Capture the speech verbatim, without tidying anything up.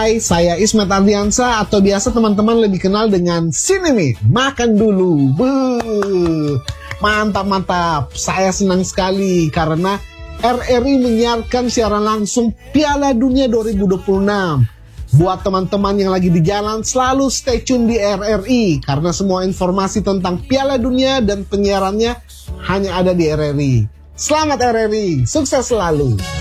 Hai, saya Ismet Ardiansa atau biasa teman-teman lebih kenal dengan Sinemi. Makan dulu. Buh. Mantap-mantap. Saya senang sekali karena R R I menyiarkan siaran langsung Piala Dunia dua ribu dua puluh enam. Buat teman-teman yang lagi di jalan, selalu stay tune di R R I karena semua informasi tentang Piala Dunia dan penyiarannya hanya ada di R R I. Selamat R R I, sukses selalu.